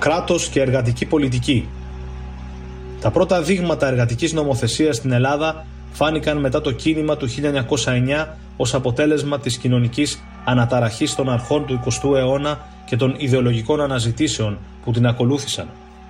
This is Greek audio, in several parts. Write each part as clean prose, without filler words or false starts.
κράτος και εργατική πολιτική. Τα πρώτα δείγματα εργατικής νομοθεσίας στην Ελλάδα φάνηκαν μετά το κίνημα του 1909 ως αποτέλεσμα της κοινωνικής αναταραχής των αρχών του 20ου αιώνα και των ιδεολογικών αναζητήσεων που την ακολούθησαν.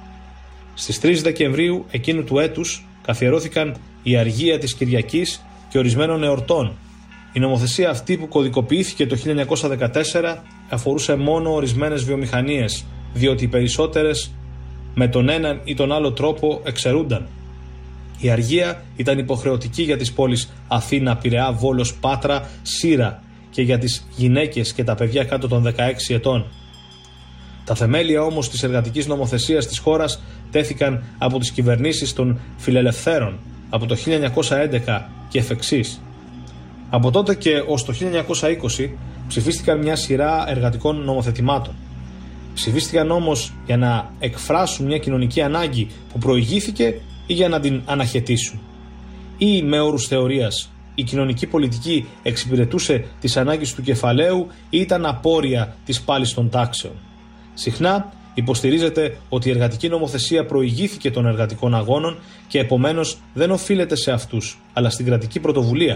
Στις 3 Δεκεμβρίου εκείνου του έτους καθιερώθηκαν η αργία της Κυριακής και ορισμένων εορτών. Η νομοθεσία αυτή που κωδικοποιήθηκε το 1914 αφορούσε μόνο ορισμένες βιομηχανίες, διότι οι περισσότερες με τον έναν ή τον άλλο τρόπο εξαιρούνταν. Η αργία ήταν υποχρεωτική για τις πόλεις Αθήνα, Πειραιά, Βόλος, Πάτρα, Σύρα και για τις γυναίκες και τα παιδιά κάτω των 16 ετών. Τα θεμέλια όμως της εργατικής νομοθεσίας της χώρας τέθηκαν από τις κυβερνήσεις των φιλελευθέρων από το 1911 και εφ' εξής. Από τότε και ως το 1920 ψηφίστηκαν μια σειρά εργατικών νομοθετημάτων. Ψηφίστηκαν όμως για να εκφράσουν μια κοινωνική ανάγκη που προηγήθηκε ή για να την αναχαιτήσουν. Ή με όρους θεωρίας η κοινωνική πολιτική εξυπηρετούσε τις ανάγκες του κεφαλαίου ή ήταν απόρρια της πάλης των τάξεων. Συχνά υποστηρίζεται ότι η εργατική νομοθεσία προηγήθηκε των εργατικών αγώνων και επομένως δεν οφείλεται σε αυτούς, αλλά στην κρατική πρωτοβουλία.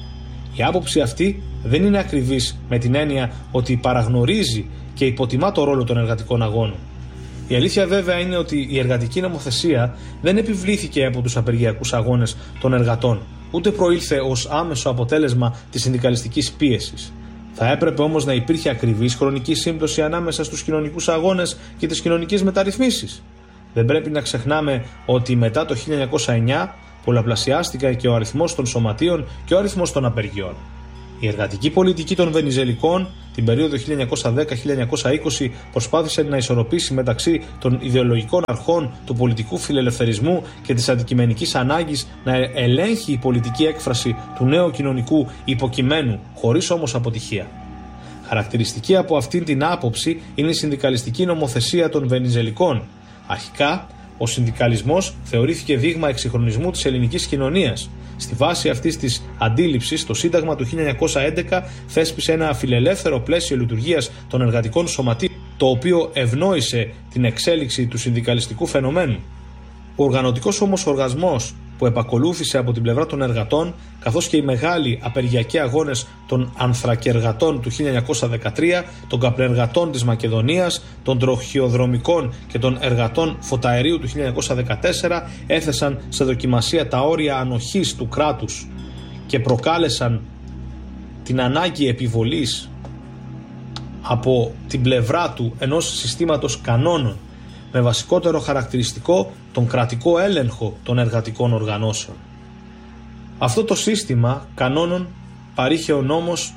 Η άποψη αυτή δεν είναι ακριβής με την έννοια ότι παραγνωρίζει και υποτιμά το ρόλο των εργατικών αγώνων. Η αλήθεια βέβαια είναι ότι η εργατική νομοθεσία δεν επιβλήθηκε από τους απεργιακούς αγώνες των εργατών, ούτε προήλθε ως άμεσο αποτέλεσμα της συνδικαλιστικής πίεσης. Θα έπρεπε όμως να υπήρχε ακριβής χρονική σύμπτωση ανάμεσα στους κοινωνικούς αγώνες και τις κοινωνικές μεταρρυθμίσεις. Δεν πρέπει να ξεχνάμε ότι μετά το 1909 πολλαπλασιάστηκε και ο αριθμός των σωματείων και ο αριθμός των απεργιών. Η εργατική πολιτική των Βενιζελικών την περίοδο 1910-1920 προσπάθησε να ισορροπήσει μεταξύ των ιδεολογικών αρχών του πολιτικού φιλελευθερισμού και της αντικειμενικής ανάγκης να ελέγχει η πολιτική έκφραση του νέου κοινωνικού υποκειμένου, χωρίς όμως αποτυχία. Χαρακτηριστική από αυτήν την άποψη είναι η συνδικαλιστική νομοθεσία των Βενιζελικών. Αρχικά, ο συνδικαλισμός θεωρήθηκε δείγμα εξυγχρονισμού της ελληνικής κοινωνίας. Στη βάση αυτής της αντίληψης, το Σύνταγμα του 1911 θέσπισε ένα φιλελεύθερο πλαίσιο λειτουργίας των εργατικών σωματείων, το οποίο ευνόησε την εξέλιξη του συνδικαλιστικού φαινομένου. Ο οργανωτικός όμως οργασμός που επακολούθησε από την πλευρά των εργατών, καθώς και οι μεγάλοι απεργιακοί αγώνες των ανθρακεργατών του 1913, των καπνεργατών της Μακεδονίας, των τροχιοδρομικών και των εργατών φωταερίου του 1914, έθεσαν σε δοκιμασία τα όρια ανοχής του κράτους και προκάλεσαν την ανάγκη επιβολής από την πλευρά του ενός συστήματος κανόνων, με βασικότερο χαρακτηριστικό τον κρατικό έλεγχο των εργατικών οργανώσεων. Αυτό το σύστημα κανόνων παρήχε ο νόμος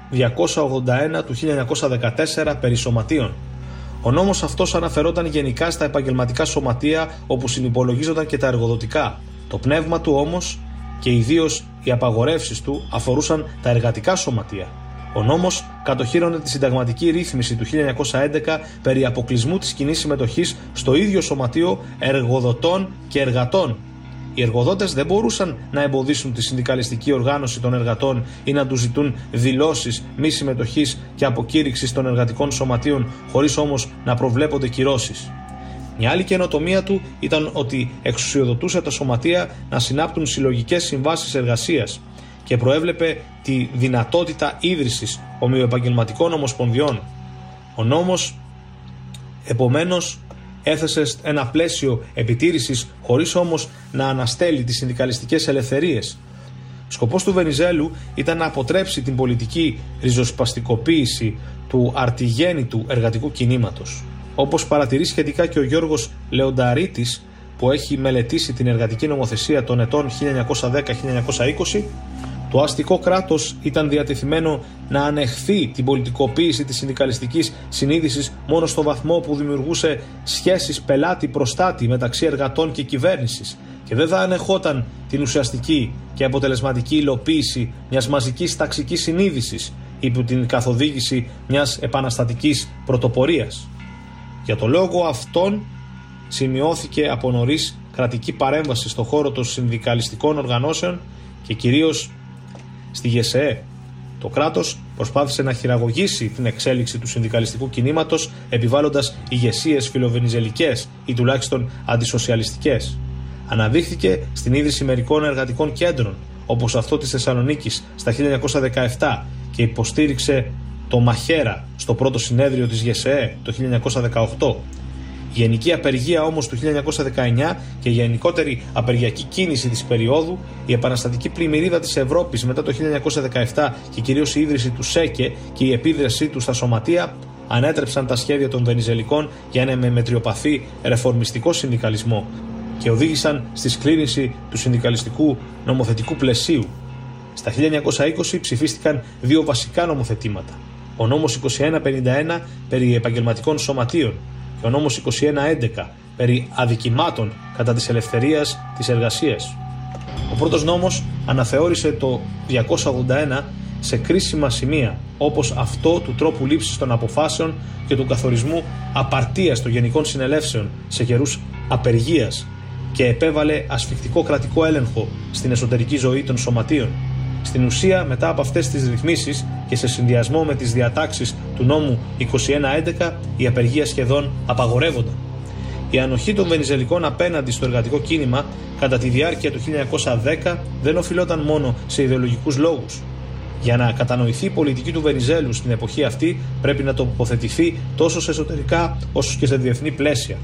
281 του 1914 περί σωματείων. Ο νόμος αυτός αναφερόταν γενικά στα επαγγελματικά σωματεία, όπου συνυπολογίζονταν και τα εργοδοτικά. Το πνεύμα του όμως και ιδίως οι απαγορεύσεις του αφορούσαν τα εργατικά σωματεία. Ο νόμος κατοχύρωνε τη συνταγματική ρύθμιση του 1911 περί αποκλεισμού της κοινής συμμετοχής στο ίδιο σωματείο εργοδοτών και εργατών. Οι εργοδότες δεν μπορούσαν να εμποδίσουν τη συνδικαλιστική οργάνωση των εργατών ή να τους ζητούν δηλώσεις μη συμμετοχής και αποκήρυξης των εργατικών σωματείων, χωρίς όμως να προβλέπονται κυρώσεις. Μια άλλη καινοτομία του ήταν ότι εξουσιοδοτούσε τα σωματεία να συνάπτουν συλλογικές συμβάσεις εργασίας και προέβλεπε τη δυνατότητα ίδρυσης ομοιοεπαγγελματικών ομοσπονδιών. Ο νόμος, επομένως, έθεσε ένα πλαίσιο επιτήρησης, χωρίς όμως να αναστέλει τις συνδικαλιστικές ελευθερίες. Σκοπός του Βενιζέλου ήταν να αποτρέψει την πολιτική ριζοσπαστικοποίηση του αρτιγέννητου εργατικού κινήματος. Όπως παρατηρεί σχετικά και ο Γιώργος Λεονταρίτης, που έχει μελετήσει την εργατική νομοθεσία των ετών 1910-1920, το αστικό κράτος ήταν διατεθειμένο να ανεχθεί την πολιτικοποίηση της συνδικαλιστικής συνείδησης μόνο στο βαθμό που δημιουργούσε σχέσεις πελάτη-προστάτη μεταξύ εργατών και κυβέρνησης και δεν θα ανεχόταν την ουσιαστική και αποτελεσματική υλοποίηση μιας μαζικής ταξικής συνείδησης υπό την καθοδήγηση μιας επαναστατικής πρωτοπορίας. Για το λόγο αυτόν σημειώθηκε από νωρίς κρατική παρέμβαση στον χώρο των συνδικαλιστικών οργανώσεων και κυρίως στη ΓΕΣΕΕ. Το κράτος προσπάθησε να χειραγωγήσει την εξέλιξη του συνδικαλιστικού κινήματος, επιβάλλοντας ηγεσίες φιλοβενιζελικές ή τουλάχιστον αντισοσιαλιστικές. Αναδείχθηκε στην ίδρυση μερικών εργατικών κέντρων, όπως αυτό της Θεσσαλονίκης στα 1917, και υποστήριξε το Μαχαίρα στο πρώτο συνέδριο της ΓΕΣΕΕ το 1918. Η γενική απεργία όμως του 1919 και η γενικότερη απεργιακή κίνηση της περίοδου, η επαναστατική πλημμυρίδα της Ευρώπης μετά το 1917 και κυρίως η ίδρυση του ΣΕΚΕ και η επίδρασή του στα σωματεία ανέτρεψαν τα σχέδια των βενιζελικών για ένα με μετριοπαθή ρεφορμιστικό συνδικαλισμό και οδήγησαν στη σκλήρυνση του συνδικαλιστικού νομοθετικού πλαισίου. Στα 1920 ψηφίστηκαν δύο βασικά νομοθετήματα. Ο νόμος 2151 περί επαγγελματικών σωματείων και ο νόμος 2111 περί αδικημάτων κατά της ελευθερίας της εργασίας. Ο πρώτος νόμος αναθεώρησε το 281 σε κρίσιμα σημεία, όπως αυτό του τρόπου λήψης των αποφάσεων και του καθορισμού απαρτίας των γενικών συνελεύσεων σε καιρούς απεργίας, και επέβαλε ασφικτικό κρατικό έλεγχο στην εσωτερική ζωή των σωματείων. Στην ουσία, μετά από αυτές τις ρυθμίσεις και σε συνδυασμό με τις διατάξεις του νόμου 2111, η απεργία σχεδόν απαγορεύονταν. Η ανοχή των βενιζελικών απέναντι στο εργατικό κίνημα κατά τη διάρκεια του 1910 δεν οφειλόταν μόνο σε ιδεολογικούς λόγους. Για να κατανοηθεί η πολιτική του Βενιζέλου στην εποχή αυτή, πρέπει να τοποθετηθεί τόσο σε εσωτερικά όσο και σε διεθνή πλαίσια.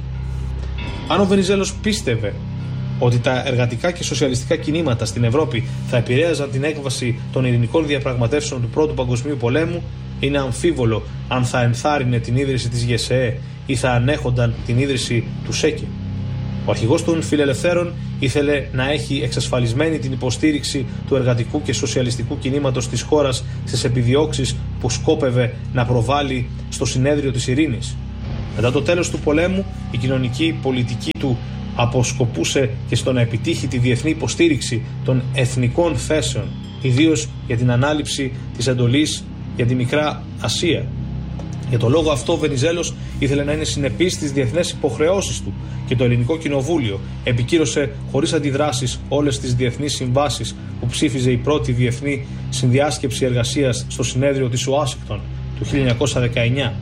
Αν ο Βενιζέλος πίστευε ότι τα εργατικά και σοσιαλιστικά κινήματα στην Ευρώπη θα επηρέαζαν την έκβαση των ειρηνικών διαπραγματεύσεων του Πρώτου Παγκοσμίου Πολέμου, είναι αμφίβολο αν θα ενθάρρυνε την ίδρυση της ΓΕΣΕΕ ή θα ανέχονταν την ίδρυση του ΣΕΚΕ. Ο αρχηγός των φιλελευθέρων ήθελε να έχει εξασφαλισμένη την υποστήριξη του εργατικού και σοσιαλιστικού κινήματος της χώρας στις επιδιώξεις που σκόπευε να προβάλλει στο Συνέδριο της Ειρήνης. Μετά το τέλος του πολέμου, η κοινωνική πολιτική του αποσκοπούσε και στο να επιτύχει τη διεθνή υποστήριξη των εθνικών θέσεων, ιδίως για την ανάληψη της εντολής για τη Μικρά Ασία. Για τον λόγο αυτό, ο Βενιζέλος ήθελε να είναι συνεπής στις διεθνές υποχρεώσεις του και το Ελληνικό Κοινοβούλιο επικύρωσε χωρίς αντιδράσεις όλες τις διεθνείς συμβάσεις που ψήφιζε η πρώτη διεθνή συνδιάσκεψη εργασίας στο συνέδριο της Ουάσιγκτον του 1919.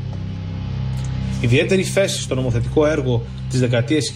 Ιδιαίτερη θέση στο νομοθετικό έργο της δεκαετίας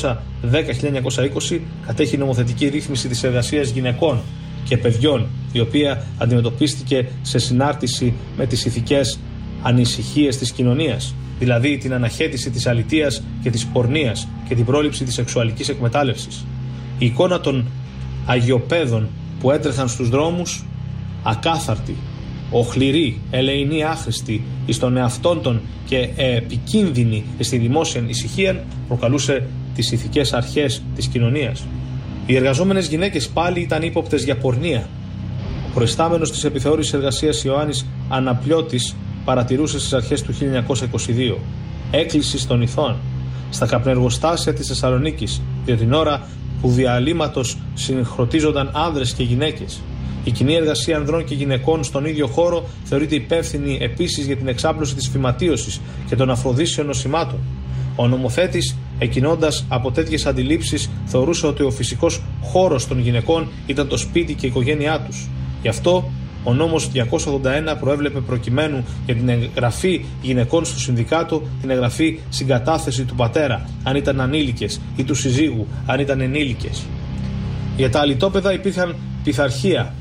1910-1920 κατέχει η νομοθετική ρύθμιση της εργασίας γυναικών και παιδιών, η οποία αντιμετωπίστηκε σε συνάρτηση με τις ηθικές ανησυχίες της κοινωνίας, δηλαδή την αναχέτηση της αλητείας και της πορνείας και την πρόληψη της σεξουαλικής εκμετάλλευσης. Η εικόνα των αγιοπαίδων που έτρεχαν στους δρόμους, ακάθαρτοι, οχληροί, ελεηνοί, άχρηστοι εις των εαυτών των και επικίνδυνοι στη δημόσια ησυχία, προκαλούσε τις ηθικές αρχές της κοινωνίας. Οι εργαζόμενες γυναίκες πάλι ήταν ύποπτες για πορνεία. Ο προϊστάμενος της επιθεώρησης εργασίας Ιωάννης Αναπλιώτης παρατηρούσε στις αρχές του 1922 έκκληση των ηθών στα καπνεργοστάσια της Θεσσαλονίκης για την ώρα που διαλύματος συγχρονίζονταν άνδρες και γυναίκες. Η κοινή εργασία ανδρών και γυναικών στον ίδιο χώρο θεωρείται υπεύθυνη επίσης για την εξάπλωση της φυματίωσης και των αφροδίσιων νοσημάτων. Ο νομοθέτης, εκκινώντας από τέτοιες αντιλήψεις, θεωρούσε ότι ο φυσικός χώρος των γυναικών ήταν το σπίτι και η οικογένειά τους. Γι' αυτό ο νόμος 281 προέβλεπε προκειμένου για την εγγραφή γυναικών στο συνδικάτο την εγγραφή συγκατάθεση του πατέρα, αν ήταν ανήλικες, ή του συζύγου, αν ήταν ενήλικες. Για τα αλιτόπεδα υπήρχαν πειθαρχία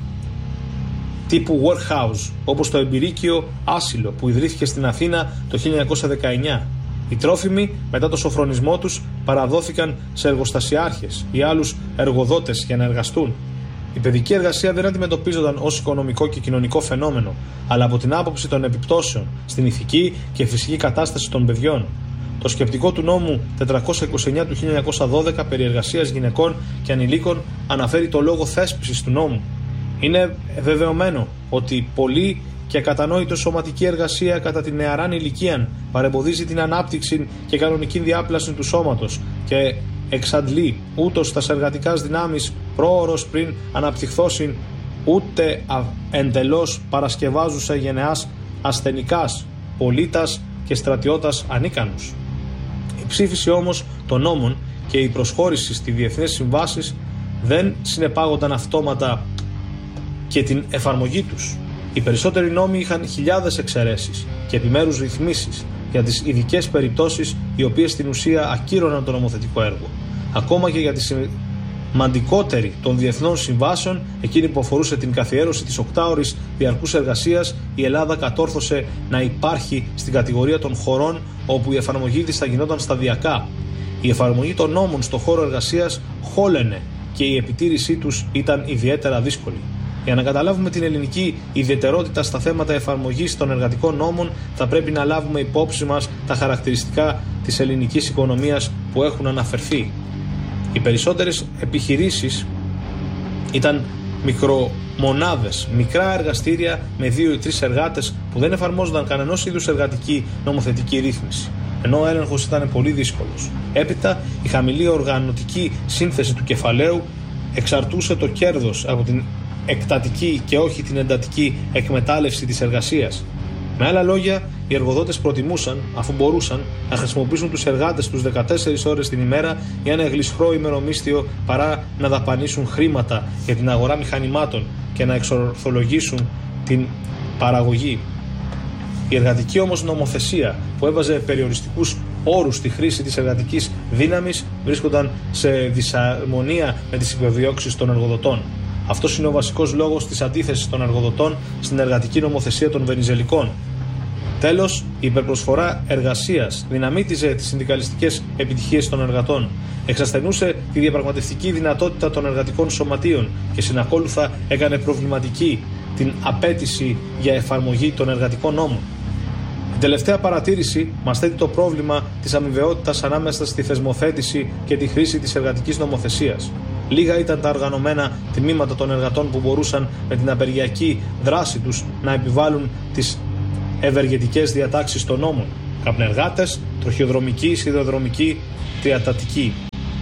τύπου workhouse, όπως το εμπειρίκιο άσυλο που ιδρύθηκε στην Αθήνα το 1919. Οι τρόφιμοι, μετά το σοφρονισμό τους, παραδόθηκαν σε εργοστασιάρχες ή άλλους εργοδότες για να εργαστούν. Η παιδική εργασία δεν αντιμετωπίζονταν ως οικονομικό και κοινωνικό φαινόμενο, αλλά από την άποψη των επιπτώσεων στην ηθική και φυσική κατάσταση των παιδιών. Το σκεπτικό του νόμου 429 του 1912 περί εργασίας γυναικών και ανηλίκων αναφέρει το λόγο θέσπισης του νόμου. Είναι βεβαιωμένο ότι πολλή και κατανόητο σωματική εργασία κατά την νεαράν ηλικία παρεμποδίζει την ανάπτυξη και κανονική διάπλαση του σώματος και εξαντλεί ούτως τας εργατικάς δυνάμεις πρόωρος πριν αναπτυχθώσιν, ούτε εντελώς παρασκευάζουσα γενεάς ασθενικάς, πολίτας και στρατιώτας ανίκανους. Η ψήφιση όμως των νόμων και η προσχώρηση στις διεθνείς συμβάσεις δεν συνεπάγονταν αυτόματα και την εφαρμογή τους. Οι περισσότεροι νόμοι είχαν χιλιάδες εξαιρέσεις και επιμέρους ρυθμίσεις για τις ειδικές περιπτώσεις οι οποίες στην ουσία ακύρωναν το νομοθετικό έργο. Ακόμα και για τη σημαντικότερη των διεθνών συμβάσεων, εκείνη που αφορούσε την καθιέρωση της 8ωρης διαρκούς εργασίας, η Ελλάδα κατόρθωσε να υπάρχει στην κατηγορία των χωρών όπου η εφαρμογή της θα γινόταν σταδιακά. Η εφαρμογή των νόμων στον χώρο εργασίας χόλαινε και η επιτήρησή τους ήταν ιδιαίτερα δύσκολη. Για να καταλάβουμε την ελληνική ιδιαιτερότητα στα θέματα εφαρμογής των εργατικών νόμων, θα πρέπει να λάβουμε υπόψη μας τα χαρακτηριστικά της ελληνικής οικονομίας που έχουν αναφερθεί. Οι περισσότερες επιχειρήσεις ήταν μικρομονάδες, μικρά εργαστήρια με 2 ή 3 εργάτες που δεν εφαρμόζονταν κανενός είδους εργατική νομοθετική ρύθμιση, ενώ ο έλεγχος ήταν πολύ δύσκολος. Έπειτα, η χαμηλή οργανωτική σύνθεση του κεφαλαίου εξαρτούσε το κέρδος από την εκτατική και όχι την εντατική εκμετάλλευση της εργασίας. Με άλλα λόγια, οι εργοδότες προτιμούσαν, αφού μπορούσαν, να χρησιμοποιήσουν τους εργάτες τους 14 ώρες την ημέρα για ένα γλισχρό ημερομίσθιο παρά να δαπανίσουν χρήματα για την αγορά μηχανημάτων και να εξορθολογήσουν την παραγωγή. Η εργατική όμως νομοθεσία, που έβαζε περιοριστικούς όρους στη χρήση της εργατικής δύναμης, βρίσκονταν σε δυσαρμονία με τις επιδιώξεις των εργοδοτών. Αυτός είναι ο βασικός λόγος της αντίθεσης των εργοδοτών στην εργατική νομοθεσία των Βενιζελικών. Τέλος, η υπερπροσφορά εργασίας δυναμίτιζε τις συνδικαλιστικές επιτυχίες των εργατών, εξασθενούσε τη διαπραγματευτική δυνατότητα των εργατικών σωματείων και συνακόλουθα έκανε προβληματική την απέτηση για εφαρμογή των εργατικών νόμων. Η τελευταία παρατήρηση μας θέτει το πρόβλημα της αμοιβαιότητας ανάμεσα στη θεσμοθέτηση και τη χρήση της εργατικής νομοθεσίας. Λίγα ήταν τα οργανωμένα τμήματα των εργατών που μπορούσαν με την απεργιακή δράση τους να επιβάλλουν τις ευεργετικές διατάξεις των νόμων. Καπνεργάτες, τροχιοδρομικοί, σιδηροδρομικοί, τριατατικοί.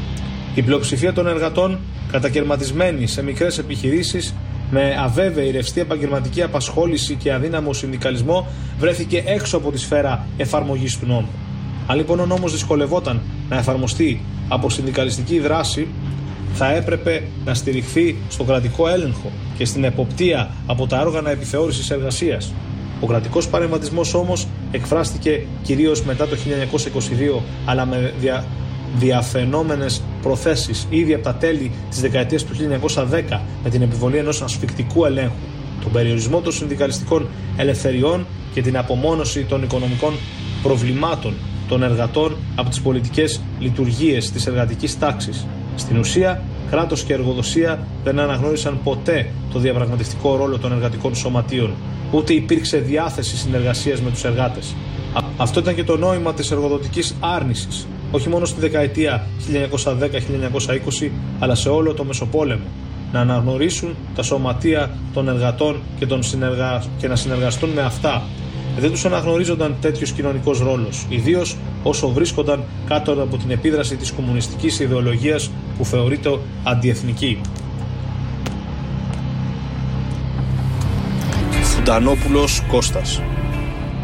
Η πλειοψηφία των εργατών, κατακαιρματισμένη σε μικρές επιχειρήσεις, με αβέβαιη ρευστή επαγγελματική απασχόληση και αδύναμο συνδικαλισμό, βρέθηκε έξω από τη σφαίρα εφαρμογής του νόμου. Αν λοιπόν ο νόμος δυσκολευόταν να εφαρμοστεί από συνδικαλιστική δράση, θα έπρεπε να στηριχθεί στο κρατικό έλεγχο και στην εποπτεία από τα όργανα επιθεώρησης εργασίας. Ο κρατικός παρεμβατισμός όμως εκφράστηκε κυρίως μετά το 1922, αλλά με διαφαινόμενες προθέσεις ήδη από τα τέλη της δεκαετίας του 1910, με την επιβολή ενός ασφικτικού ελέγχου, τον περιορισμό των συνδικαλιστικών ελευθεριών και την απομόνωση των οικονομικών προβλημάτων των εργατών από τις πολιτικές λειτουργίες της εργατικής τάξης. Στην ουσία, κράτος και εργοδοσία δεν αναγνώρισαν ποτέ το διαπραγματευτικό ρόλο των εργατικών σωματείων, ούτε υπήρξε διάθεση συνεργασίας με τους εργάτες. Αυτό ήταν και το νόημα της εργοδοτικής άρνησης, όχι μόνο στη δεκαετία 1910-1920, αλλά σε όλο το Μεσοπόλεμο. Να αναγνωρίσουν τα σωματεία των εργατών και να συνεργαστούν με αυτά. Δεν τους αναγνωρίζονταν τέτοιος κοινωνικός ρόλος, ιδίως όσο βρίσκονταν κάτω από την επίδραση της κομμουνιστικής ιδεολογίας που θεωρείται αντιεθνική. Φουντανόπουλος Κώστας.